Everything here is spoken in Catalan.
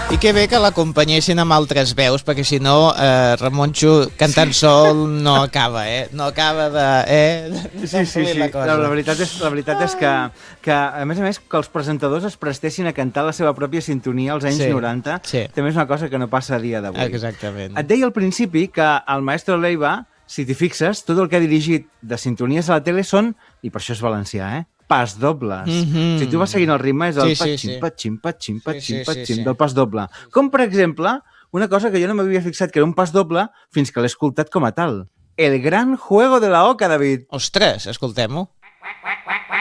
I que bé que l'acompanyessin amb altres veus, perquè si no, Ramonxo cantant sol no acaba, No acaba de... Sí. La veritat és que, a més, que els presentadors es prestessin a cantar la seva pròpia sintonia als anys 90, també és una cosa que no passa a dia d'avui. Exactament. Et deia al principi que el maestro Leiva, si t'hi fixes, tot el que ha dirigit de sintonies a la tele són, i per això és valencià, pas dobles. Si tu vas seguint el ritme és el patxim del pas doble. Com, per exemple, una cosa que jo no m'havia fixat que era un pas doble fins que l'he escoltat com a tal. El gran juego de la oca, David. Ostres, escoltem-ho.